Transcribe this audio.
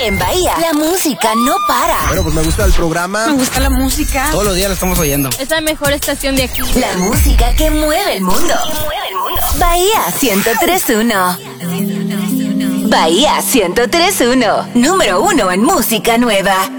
En Bahía, la música no para. Bueno, pues me gusta el programa. Me gusta la música. Todos los días la estamos oyendo. Es la mejor estación de aquí. La música que mueve el mundo. Bahía 103.1. Bahía 103.1. Número 1 en música nueva.